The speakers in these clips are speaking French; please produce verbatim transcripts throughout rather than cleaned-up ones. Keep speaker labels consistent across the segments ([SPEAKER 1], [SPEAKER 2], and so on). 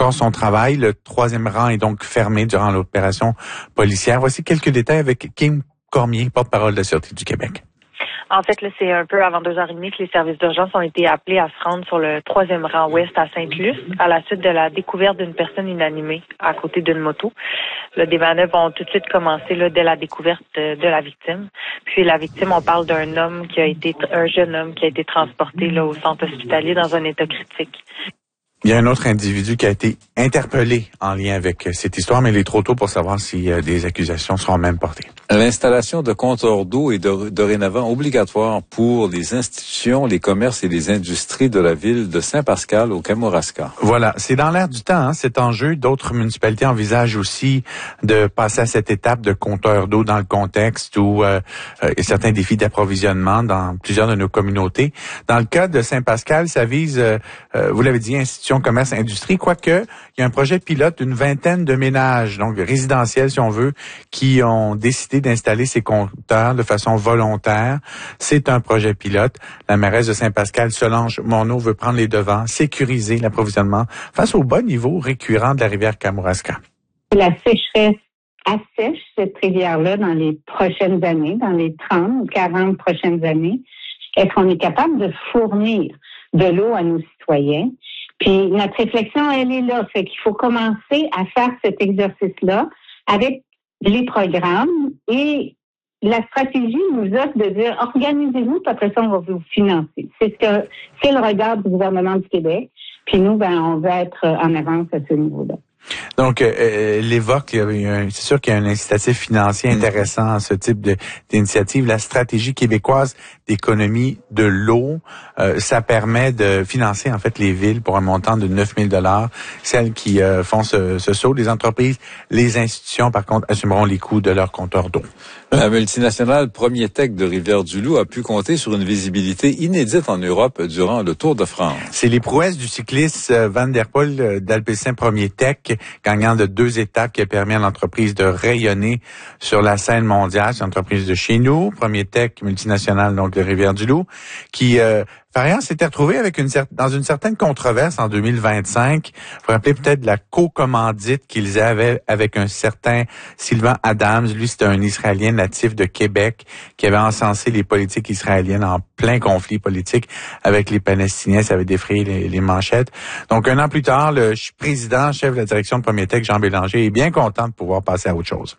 [SPEAKER 1] encore son travail. Le troisième rang est donc fermé durant l'opération policière. Voici quelques détails avec Kim Cormier, porte-parole de la Sûreté du Québec.
[SPEAKER 2] En fait, là, c'est un peu avant deux heures trente que les services d'urgence ont été appelés à se rendre sur le troisième rang ouest à Sainte-Luce à la suite de la découverte d'une personne inanimée à côté d'une moto. Là, des manœuvres ont tout de suite commencé là, dès la découverte de, de la victime. Puis la victime, on parle d'un homme qui a été, un jeune homme qui a été transporté là, au centre hospitalier dans un état critique.
[SPEAKER 1] Il y a un autre individu qui a été interpellé en lien avec cette histoire, mais il est trop tôt pour savoir si euh, des accusations seront même portées.
[SPEAKER 3] L'installation de compteurs d'eau est de, dorénavant obligatoire pour les institutions, les commerces et les industries de la ville de Saint-Pascal au Kamouraska.
[SPEAKER 1] Voilà, c'est dans l'air du temps, hein, cet enjeu. D'autres municipalités envisagent aussi de passer à cette étape de compteurs d'eau dans le contexte où euh, euh, il y a certains défis d'approvisionnement dans plusieurs de nos communautés. Dans le cas de Saint-Pascal, ça vise, euh, euh, vous l'avez dit, institutions, commerce, industrie, quoique il y a un projet pilote d'une vingtaine de ménages, donc résidentiels si on veut, qui ont décidé d'installer ces compteurs de façon volontaire. C'est un projet pilote. La mairesse de Saint-Pascal, Solange Morneau, veut prendre les devants, sécuriser l'approvisionnement face au bas niveau récurrent de la rivière Kamouraska.
[SPEAKER 4] La sécheresse assèche cette rivière-là dans les prochaines années, dans les trente, quarante prochaines années. Est-ce qu'on est capable de fournir de l'eau à nos citoyens? Puis notre réflexion, elle est là. Fait qu'il faut commencer à faire cet exercice-là avec les programmes et la stratégie nous offre de dire organisez-vous, puis après ça, on va vous financer. C'est ce que c'est le regard du gouvernement du Québec. Puis nous, ben, on va être en avance à ce niveau-là.
[SPEAKER 1] Donc, euh, l'évoque, c'est sûr qu'il y a un incitatif financier intéressant à ce type de, d'initiative. La stratégie québécoise d'économie de l'eau, euh, ça permet de financer en fait les villes pour un montant de neuf mille dollars. Celles qui euh, font ce, ce saut, les entreprises, les institutions, par contre, assumeront les coûts de leur compteur d'eau.
[SPEAKER 3] La multinationale Premier Tech de Rivière-du-Loup a pu compter sur une visibilité inédite en Europe durant le Tour de France.
[SPEAKER 1] C'est les prouesses du cycliste Van der Poel d'Alpecin Premier Tech, gagnant de deux étapes, qui a permis à l'entreprise de rayonner sur la scène mondiale. C'est une entreprise de chez nous, Premier Tech multinationale donc de Rivière-du-Loup, qui euh, par ailleurs s'était retrouvé avec une cer- dans une certaine controverse en deux mille vingt-cinq. Vous vous rappelez peut-être de la co-commandite qu'ils avaient avec un certain Sylvain Adams. Lui, c'était un Israélien natif de Québec qui avait encensé les politiques israéliennes en plein conflit politique avec les Palestiniens. Ça avait défrayé les, les manchettes. Donc, un an plus tard, le président, chef de la direction de Premier Tech, Jean Bélanger, est bien content de pouvoir passer à autre chose.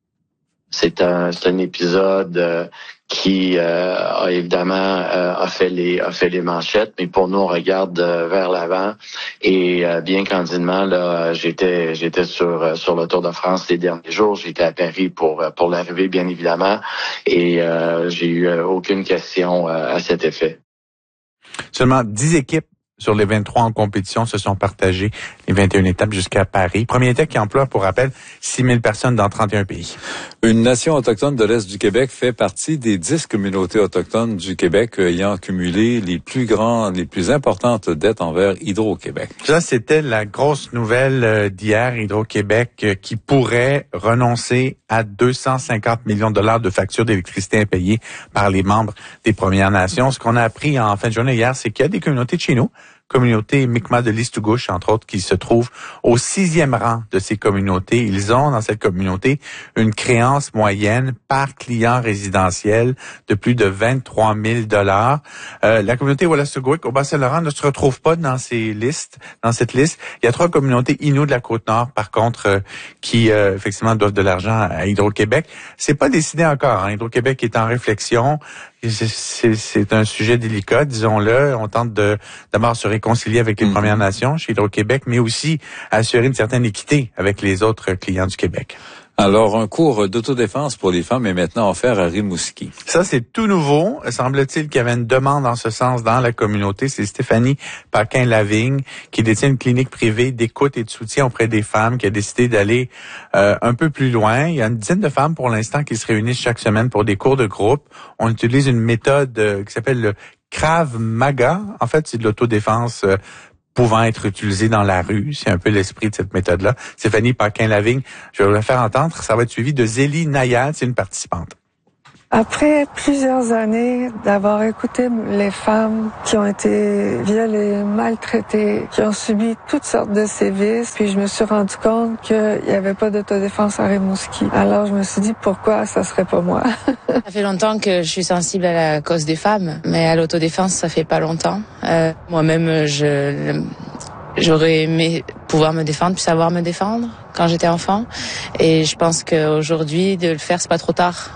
[SPEAKER 5] C'est un, c'est un épisode euh, qui euh, a évidemment euh, a fait les a fait les manchettes, mais pour nous on regarde euh, vers l'avant et euh, bien candidement là, j'étais j'étais sur euh, sur le Tour de France les derniers jours, j'étais à Paris pour pour l'arrivée bien évidemment et euh, j'ai eu euh, aucune question euh, à cet effet.
[SPEAKER 1] Seulement dix équipes sur les vingt-trois en compétition se sont partagées les vingt et une étapes jusqu'à Paris. Premier Tech qui emploie, pour rappel, six mille personnes dans trente et un pays.
[SPEAKER 3] Une nation autochtone de l'Est du Québec fait partie des dix communautés autochtones du Québec ayant cumulé les plus grands, les plus importantes dettes envers Hydro-Québec.
[SPEAKER 1] Ça, c'était la grosse nouvelle d'hier. Hydro-Québec qui pourrait renoncer à deux cent cinquante millions de dollars de factures d'électricité impayées par les membres des Premières Nations. Ce qu'on a appris en fin de journée hier, c'est qu'il y a des communautés de chez nous, communauté Mi'kmaq de l'Istugouche, entre autres, qui se trouve au sixième rang de ces communautés. Ils ont, dans cette communauté, une créance moyenne par client résidentiel de plus de vingt-trois mille dollars. Euh, la communauté Wolastoqiyik au Bas-Saint-Laurent ne se retrouve pas dans ces listes, dans cette liste. Il y a trois communautés Innu de la Côte-Nord, par contre, euh, qui, euh, effectivement, doivent de l'argent à Hydro-Québec. C'est pas décidé encore, hein. Hydro-Québec est en réflexion. C'est, c'est, c'est un sujet délicat, disons-le. On tente de d'abord se réconcilier avec les mmh. Premières Nations chez Hydro-Québec, mais aussi assurer une certaine équité avec les autres clients du Québec.
[SPEAKER 3] Alors, un cours d'autodéfense pour les femmes est maintenant offert à Rimouski.
[SPEAKER 1] Ça, c'est tout nouveau. Semble-t-il qu'il y avait une demande en ce sens dans la communauté. C'est Stéphanie Paquin-Lavigne, qui détient une clinique privée d'écoute et de soutien auprès des femmes, qui a décidé d'aller euh, un peu plus loin. Il y a une dizaine de femmes pour l'instant qui se réunissent chaque semaine pour des cours de groupe. On utilise une méthode euh, qui s'appelle le Krav Maga. En fait, c'est de l'autodéfense euh, pouvant être utilisé dans la rue. C'est un peu l'esprit de cette méthode-là. Stéphanie Paquin-Lavigne, je vais vous la faire entendre. Ça va être suivi de Zélie Nayal, c'est une participante.
[SPEAKER 6] Après plusieurs années d'avoir écouté les femmes qui ont été violées, maltraitées, qui ont subi toutes sortes de sévices, puis je me suis rendu compte qu'il n'y avait pas d'autodéfense à Rimouski. Alors je me suis dit pourquoi ça serait pas moi.
[SPEAKER 7] Ça fait longtemps que je suis sensible à la cause des femmes, mais à l'autodéfense ça fait pas longtemps. Euh, moi-même je j'aurais aimé pouvoir me défendre puis savoir me défendre quand j'étais enfant, et je pense qu'aujourd'hui de le faire c'est pas trop tard.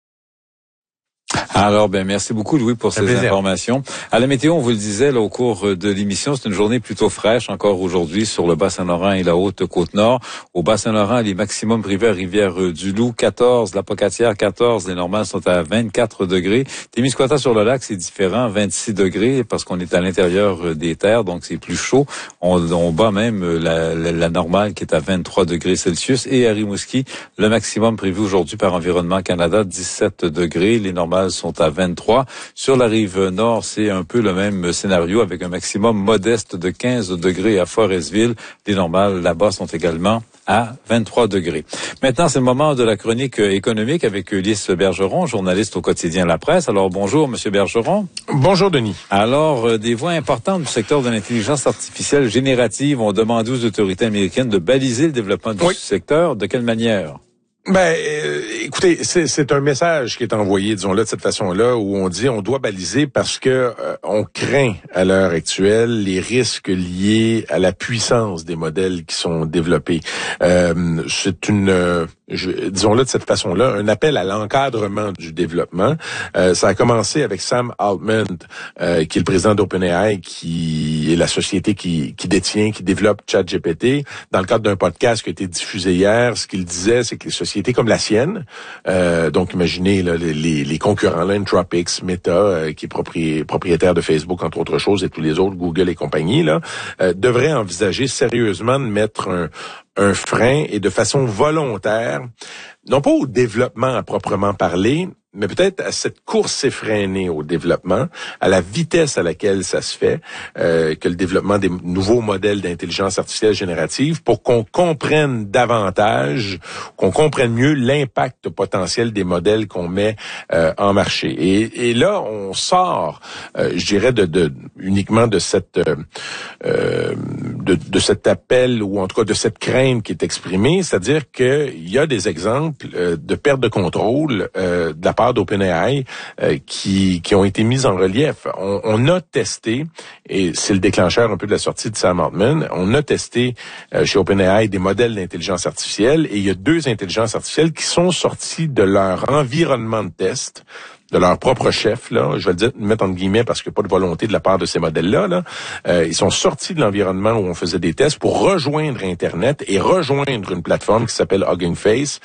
[SPEAKER 3] Alors, ben merci beaucoup, Louis, pour ces
[SPEAKER 1] plaisir.
[SPEAKER 3] informations. À la météo, on vous le disait là, au cours de l'émission, c'est une journée plutôt fraîche encore aujourd'hui sur le Bas-Saint-Laurent et la Haute-Côte-Nord. Au Bas-Saint-Laurent, les maximums privés à Rivière-du-Loup, quatorze, la Pocatière, quatorze, les normales sont à vingt-quatre degrés. Témiscouata sur le lac, c'est différent, vingt-six degrés, parce qu'on est à l'intérieur des terres, donc c'est plus chaud. On, on bat même la, la, la normale qui est à vingt-trois degrés Celsius. Et à Rimouski, le maximum prévu aujourd'hui par Environnement Canada, dix-sept degrés. Les normales sont à vingt-trois. Sur la rive nord, c'est un peu le même scénario avec un maximum modeste de quinze degrés à Forestville. Les normales là-bas sont également à vingt-trois degrés. Maintenant, c'est le moment de la chronique économique avec Ulysse Bergeron, journaliste au quotidien La Presse. Alors, bonjour, Monsieur Bergeron.
[SPEAKER 8] Bonjour, Denis.
[SPEAKER 3] Alors, des voix importantes du secteur de l'intelligence artificielle générative ont demandé aux autorités américaines de baliser le développement du
[SPEAKER 8] oui.
[SPEAKER 3] secteur. De quelle manière?
[SPEAKER 8] Ben, euh, écoutez, c'est, c'est un message qui est envoyé, disons-le, de cette façon-là, où on dit on doit baliser parce que euh, on craint à l'heure actuelle les risques liés à la puissance des modèles qui sont développés. Euh, c'est une, euh, je, disons-le de cette façon-là, un appel à l'encadrement du développement. Euh, ça a commencé avec Sam Altman, euh, qui est le président d'OpenAI, qui est la société qui, qui détient, qui développe ChatGPT. Dans le cadre d'un podcast qui a été diffusé hier, ce qu'il disait, c'est que les sociétés comme la sienne, euh, donc imaginez là, les, les concurrents, là, Anthropic, Meta, euh, qui est propri- propriétaire de Facebook, entre autres choses, et tous les autres, Google et compagnie, là, euh, devraient envisager sérieusement de mettre un, un frein et de façon volontaire, non pas au développement à proprement parler, mais peut-être à cette course effrénée au développement, à la vitesse à laquelle ça se fait, euh, que le développement des nouveaux modèles d'intelligence artificielle générative, pour qu'on comprenne davantage, qu'on comprenne mieux l'impact potentiel des modèles qu'on met euh, en marché. Et, et là, on sort, euh, je dirais, de, de uniquement de cette euh, de, de cet appel, ou en tout cas de cette crainte qui est exprimée, c'est-à-dire qu'il y a des exemples euh, de perte de contrôle euh, de la part d'OpenAI euh, qui, qui ont été mises en relief. On, on a testé, et c'est le déclencheur un peu de la sortie de Sam Altman, on a testé euh, chez OpenAI des modèles d'intelligence artificielle, et il y a deux intelligences artificielles qui sont sorties de leur environnement de test, de leur propre chef, là, je vais le dire, mettre entre guillemets parce qu'il n'y a pas de volonté de la part de ces modèles-là. Là. Euh, ils sont sortis de l'environnement où on faisait des tests pour rejoindre Internet et rejoindre une plateforme qui s'appelle Hugging Face,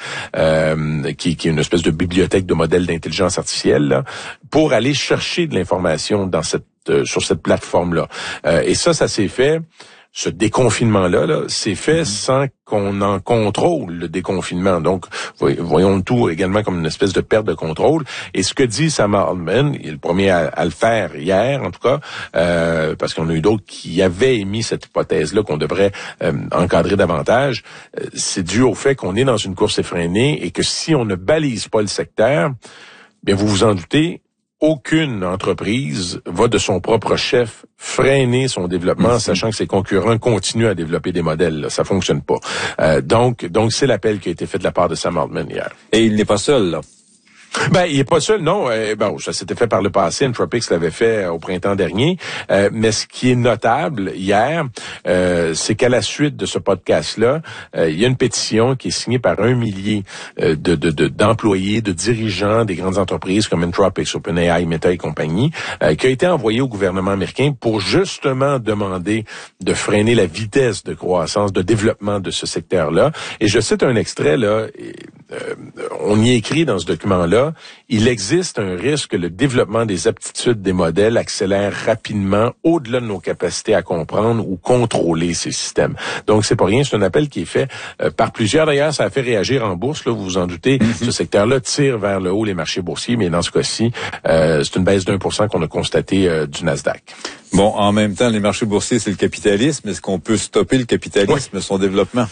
[SPEAKER 8] euh, qui, qui est une espèce de bibliothèque de modèles d'intelligence artificielle, là, pour aller chercher de l'information dans cette euh, sur cette plateforme-là. Euh, et ça, ça s'est fait. Ce déconfinement-là, là, c'est fait sans qu'on en contrôle le déconfinement. Donc, voyons le tout également comme une espèce de perte de contrôle. Et ce que dit Sam Altman, il est le premier à, à le faire hier, en tout cas, euh, parce qu'on a eu d'autres qui avaient émis cette hypothèse-là qu'on devrait euh, encadrer davantage, euh, c'est dû au fait qu'on est dans une course effrénée et que si on ne balise pas le secteur, bien vous vous en doutez, aucune entreprise va de son propre chef freiner son développement, mmh. sachant que ses concurrents continuent à développer des modèles. Là. Ça fonctionne pas. Euh, donc, donc c'est l'appel qui a été fait de la part de Sam Altman hier.
[SPEAKER 3] Et il n'est pas seul, là.
[SPEAKER 8] Ben, il est pas seul, non. Euh, bon, ça s'était fait par le passé. Anthropic l'avait fait au printemps dernier. Euh, mais ce qui est notable hier, euh, c'est qu'à la suite de ce podcast-là, euh, il y a une pétition qui est signée par un millier euh, de, de, de d'employés, de dirigeants des grandes entreprises comme Anthropic, OpenAI, Meta et compagnie, euh, qui a été envoyée au gouvernement américain pour justement demander de freiner la vitesse de croissance, de développement de ce secteur-là. Et je cite un extrait là. Et, euh, on y écrit dans ce document-là. Il existe un risque que le développement des aptitudes des modèles accélère rapidement au-delà de nos capacités à comprendre ou contrôler ces systèmes. Donc, c'est pas rien, c'est un appel qui est fait euh, par plusieurs. D'ailleurs, ça a fait réagir en bourse, là, vous vous en doutez. Mm-hmm. Ce secteur-là tire vers le haut les marchés boursiers, mais dans ce cas-ci, euh, c'est une baisse d'un pour cent qu'on a constaté euh, du Nasdaq.
[SPEAKER 3] Bon, en même temps, les marchés boursiers, c'est le capitalisme. Est-ce qu'on peut stopper le capitalisme, oui. son développement?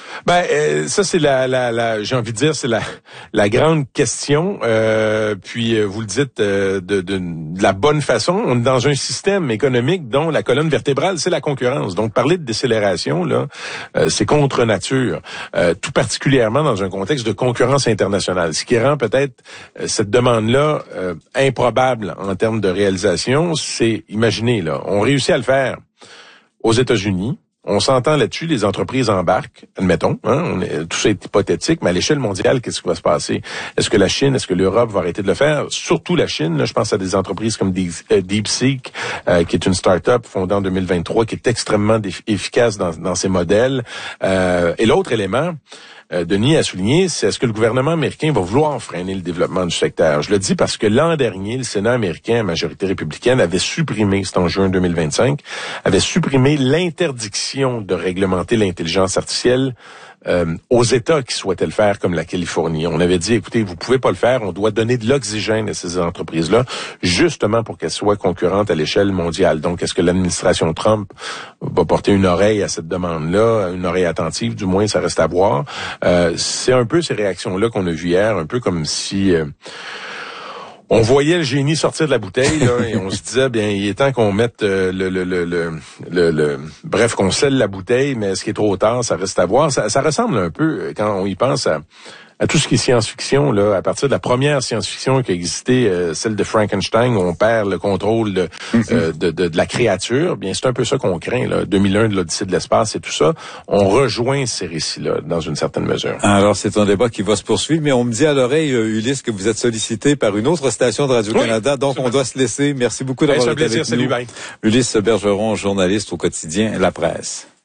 [SPEAKER 8] Ben euh, ça c'est la, la, la j'ai envie de dire c'est la la grande question. Euh, puis euh, vous le dites euh, de, de, de la bonne façon. On est dans un système économique dont la colonne vertébrale c'est la concurrence. Donc parler de décélération là, euh, c'est contre nature. Euh, tout particulièrement dans un contexte de concurrence internationale, ce qui rend peut-être euh, cette demande là euh, improbable en termes de réalisation. C'est imaginez là, on réussit à le faire aux États-Unis. On s'entend là-dessus, les entreprises embarquent, admettons, hein, on est, tout ça est hypothétique, mais à l'échelle mondiale, qu'est-ce qui va se passer? Est-ce que la Chine, est-ce que l'Europe va arrêter de le faire? Surtout la Chine, là, je pense à des entreprises comme DeepSeek, euh, qui est une start-up fondée en deux mille vingt-trois, qui est extrêmement déf- efficace dans, dans ses modèles. Euh, et l'autre élément, Euh, Denis a souligné, c'est est-ce que le gouvernement américain va vouloir freiner le développement du secteur? Je le dis parce que l'an dernier, le Sénat américain, à majorité républicaine, avait supprimé, c'est en juin deux mille vingt-cinq, avait supprimé l'interdiction de réglementer l'intelligence artificielle euh, aux États qui souhaitaient le faire, comme la Californie. On avait dit, écoutez, vous pouvez pas le faire, on doit donner de l'oxygène à ces entreprises-là, justement pour qu'elles soient concurrentes à l'échelle mondiale. Donc, est-ce que l'administration Trump va porter une oreille à cette demande-là, une oreille attentive, du moins, ça reste à voir. Euh, c'est un peu ces réactions-là qu'on a vues hier, un peu comme si... Euh, on voyait le génie sortir de la bouteille là, et on se disait bien il est temps qu'on mette euh, le, le, le, le, le, le bref qu'on scelle la bouteille, mais est-ce qu'il est trop tard, ça reste à voir. Ça, ça ressemble un peu quand on y pense à, à tout ce qui est science-fiction là, à partir de la première science-fiction qui a existé, euh, celle de Frankenstein, où on perd le contrôle de, mm-hmm. euh, de, de, de la créature. Bien c'est un peu ça qu'on craint là. deux mille un de l'Odyssée de l'espace et tout ça. On rejoint ces récits-là dans une certaine mesure.
[SPEAKER 3] Alors c'est un débat qui va se poursuivre, mais on me dit à l'oreille, Ulysse, que vous êtes sollicité par une autre station de Radio-Canada, oui, donc on doit se laisser. Merci beaucoup d'avoir été avec nous.
[SPEAKER 8] Salut, bye.
[SPEAKER 3] Ulysse Bergeron, journaliste au quotidien La Presse.